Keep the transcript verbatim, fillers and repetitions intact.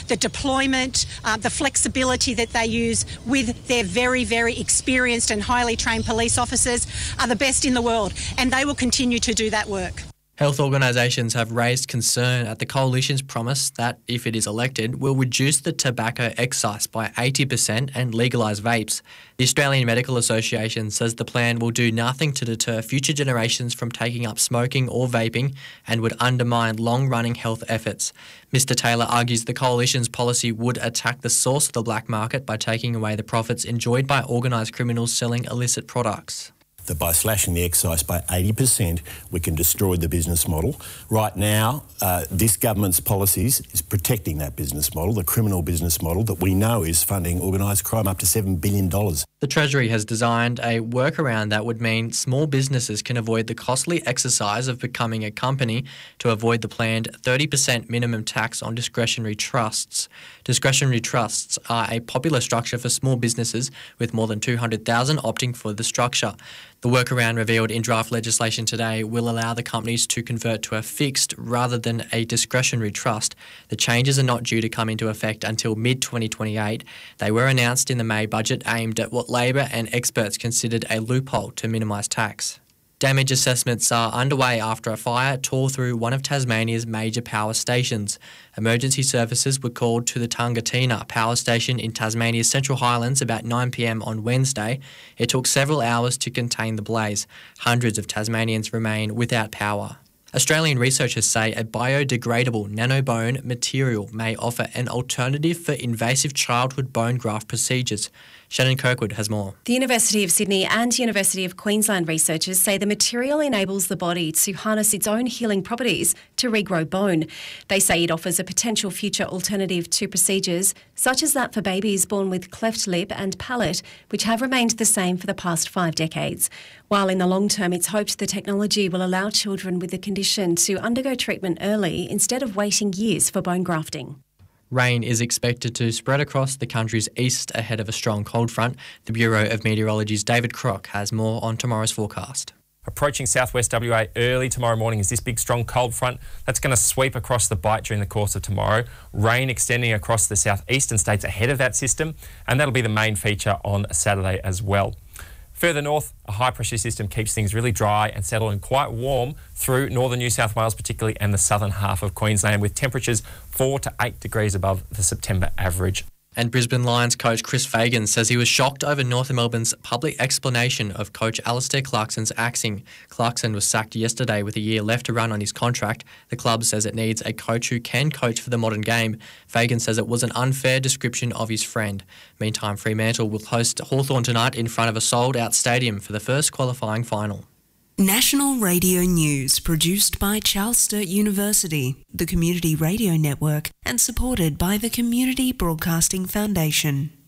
the deployment, uh, the flexibility that they use with their very, very experienced and highly trained police officers are the best in the world, and they will continue to do that work. Health organisations have raised concern at the Coalition's promise that, if it is elected, will reduce the tobacco excise by eighty percent and legalise vapes. The Australian Medical Association says the plan will do nothing to deter future generations from taking up smoking or vaping and would undermine long-running health efforts. Mister Taylor argues the Coalition's policy would attack the source of the black market by taking away the profits enjoyed by organised criminals selling illicit products. That by slashing the excise by eighty percent, we can destroy the business model. Right now, uh, this government's policies is protecting that business model, the criminal business model that we know is funding organised crime up to seven billion dollars. The Treasury has designed a workaround that would mean small businesses can avoid the costly exercise of becoming a company to avoid the planned thirty percent minimum tax on discretionary trusts. Discretionary trusts are a popular structure for small businesses, with more than two hundred thousand opting for the structure. The workaround revealed in draft legislation today will allow the companies to convert to a fixed rather than a discretionary trust. The changes are not due to come into effect until mid twenty twenty-eight. They were announced in the May budget, aimed at what Labor and experts considered a loophole to minimise tax. Damage assessments are underway after a fire tore through one of Tasmania's major power stations. Emergency services were called to the Tungatina power station in Tasmania's Central Highlands about nine p m on Wednesday. It took several hours to contain the blaze. Hundreds of Tasmanians remain without power. Australian researchers say a biodegradable nanobone material may offer an alternative for invasive childhood bone graft procedures. Shannon Kirkwood has more. The University of Sydney and University of Queensland researchers say the material enables the body to harness its own healing properties to regrow bone. They say it offers a potential future alternative to procedures such as that for babies born with cleft lip and palate, which have remained the same for the past five decades. While in the long term, it's hoped the technology will allow children with the condition to undergo treatment early instead of waiting years for bone grafting. Rain is expected to spread across the country's east ahead of a strong cold front. The Bureau of Meteorology's David Crock has more on tomorrow's forecast. Approaching southwest W A early tomorrow morning is this big strong cold front that's going to sweep across the Bight during the course of tomorrow. Rain extending across the southeastern states ahead of that system, and that'll be the main feature on Saturday as well. Further north, a high-pressure system keeps things really dry and settling quite warm through northern New South Wales particularly and the southern half of Queensland, with temperatures four to eight degrees above the September average. And Brisbane Lions coach Chris Fagan says he was shocked over North Melbourne's public explanation of coach Alistair Clarkson's axing. Clarkson was sacked yesterday with a year left to run on his contract. The club says it needs a coach who can coach for the modern game. Fagan says it was an unfair description of his friend. Meantime, Fremantle will host Hawthorn tonight in front of a sold-out stadium for the first qualifying final. National Radio News, produced by Charles Sturt University, the Community Radio Network, and supported by the Community Broadcasting Foundation.